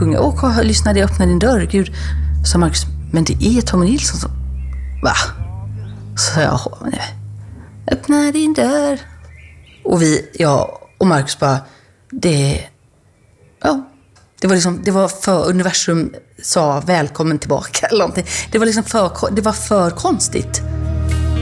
sjunga. Lyssna, det öppnar din dörr. Gud, sa Marcus, men det är Tommy Nilsson som... Va? Så jag, öppna din dörr. Och jag och Marcus bara, det var för universum sa välkommen tillbaka eller någonting. Det var liksom det var för konstigt.